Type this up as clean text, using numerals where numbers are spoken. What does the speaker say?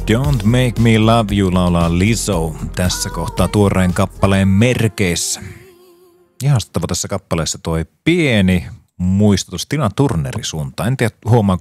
Don't Make Me Love You laulaa Lizzo tässä kohtaa tuoreen kappaleen merkeissä. Ihastuttava tässä kappaleessa toi pieni muistutus Tina Turnerin suuntaan. En tiedä, huomaako